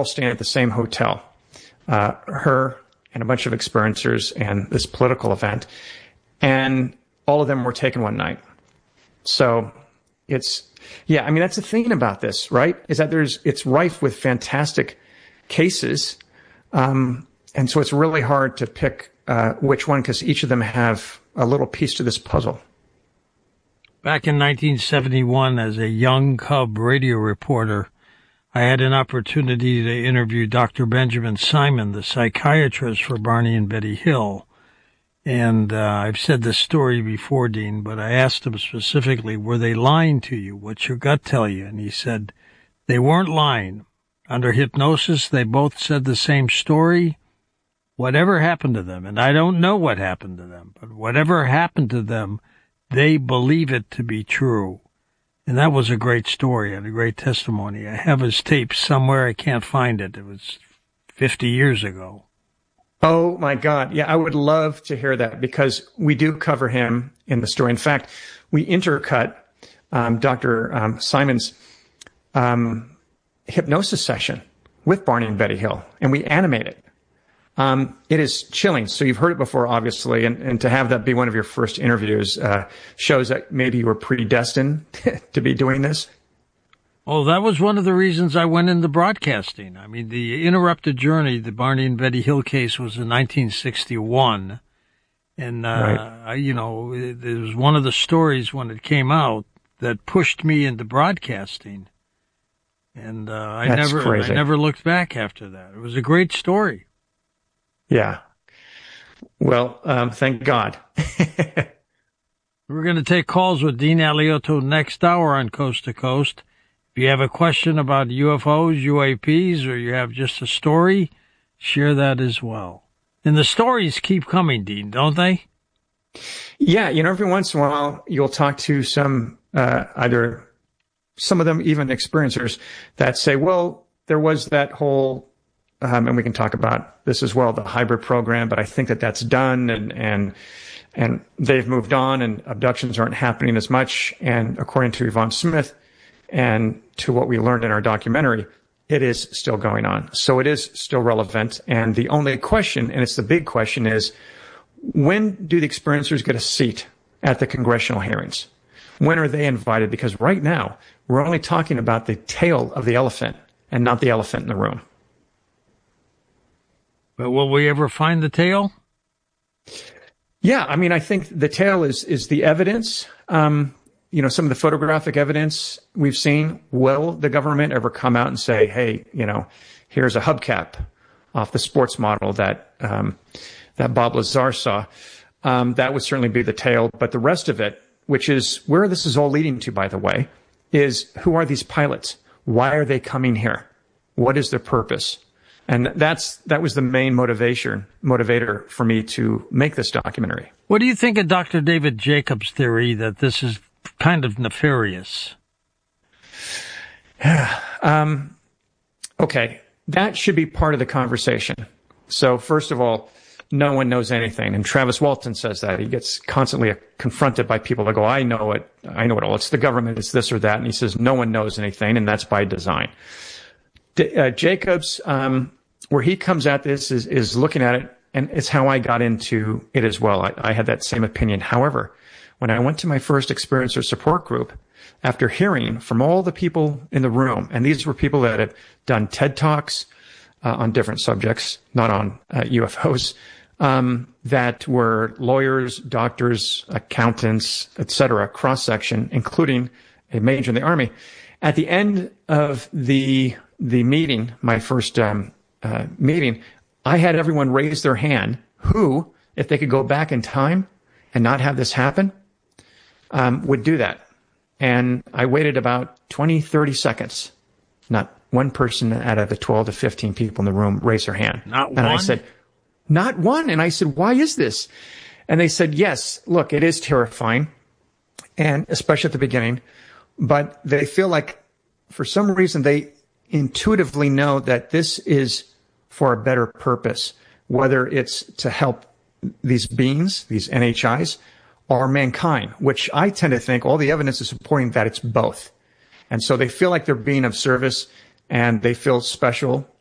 all staying at the same hotel. Her and a bunch of experiencers and this political event. And all of them were taken one night. So that's the thing about this, right? Is that it's rife with fantastic cases. And so it's really hard to pick which one, because each of them have a little piece to this puzzle. Back in 1971, as a young cub radio reporter, I had an opportunity to interview Dr. Benjamin Simon, the psychiatrist for Barney and Betty Hill. And I've said this story before, Dean, but I asked him specifically, were they lying to you? What's your gut tell you? And he said, they weren't lying. Under hypnosis, they both said the same story. Whatever happened to them, and I don't know what happened to them, but whatever happened to them, they believe it to be true. And that was a great story and a great testimony. I have his tape somewhere. I can't find it. It was 50 years ago. Oh, my God. Yeah, I would love to hear that, because we do cover him in the story. In fact, we intercut Dr. Simon's hypnosis session with Barney and Betty Hill, and we animate it. It is chilling. So you've heard it before, obviously, and to have that be one of your first interviews shows that maybe you were predestined to be doing this. Oh, that was one of the reasons I went into broadcasting. I mean, the Interrupted Journey, the Barney and Betty Hill case, was in 1961. And, right. It was one of the stories when it came out that pushed me into broadcasting. And I never looked back after that. It was a great story. Yeah. Well, thank God. We're going to take calls with Dean Alioto next hour on Coast to Coast. If you have a question about UFOs, UAPs, or you have just a story, share that as well. And the stories keep coming, Dean, don't they? Yeah. Every once in a while, you'll talk to some, either some of them even experiencers that say, well, there was that whole, and we can talk about this as well, the hybrid program, but I think that's done and they've moved on and abductions aren't happening as much. And according to Yvonne Smith and to what we learned in our documentary, it is still going on. So it is still relevant. And the only question, and it's the big question, is when do the experiencers get a seat at the congressional hearings? When are they invited? Because right now, we're only talking about the tail of the elephant and not the elephant in the room. But will we ever find the tail? Yeah, I mean, I think the tail is the evidence. Some of the photographic evidence we've seen. Will the government ever come out and say, hey, here's a hubcap off the sports model that Bob Lazar saw? That would certainly be the tail. But the rest of it, which is where this is all leading to, by the way, is who are these pilots? Why are they coming here? What is their purpose? And that was the main motivator for me to make this documentary. What do you think of Dr. David Jacobs' theory that this is kind of nefarious? Okay, that should be part of the conversation. So first of all, no one knows anything. And Travis Walton says that. He gets constantly confronted by people that go, I know it all. It's the government, it's this or that. And he says, no one knows anything, and that's by design. Jacobs, where he comes at this is looking at it, and it's how I got into it as well. I had that same opinion. However, when I went to my first experiencer support group, after hearing from all the people in the room, and these were people that had done TED Talks on different subjects, not on UFOs, that were lawyers, doctors, accountants, etc., cross-section, including a major in the Army. At the end of the meeting, my first meeting, I had everyone raise their hand who, if they could go back in time and not have this happen, would do that. And I waited about 20, 30 seconds. Not one person out of the 12 to 15 people in the room raised their hand. Not one? And I said, not one. And I said, why is this? And they said, yes, look, it is terrifying, and especially at the beginning, but they feel like for some reason they intuitively know that this is for a better purpose, whether it's to help these beings, these NHIs, or mankind, which I tend to think all the evidence is supporting that it's both. And so they feel like they're being of service, and they feel special